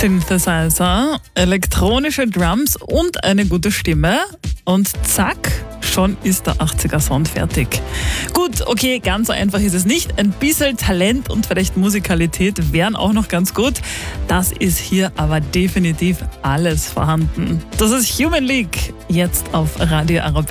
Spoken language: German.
Synthesizer, elektronische Drums und eine gute Stimme. Und zack, schon ist der 80er-Sound fertig. Gut, okay, ganz so einfach ist es nicht. Ein bisschen Talent und vielleicht Musikalität wären auch noch ganz gut. Das ist hier aber definitiv alles vorhanden. Das ist Human League, jetzt auf Radio Arabella.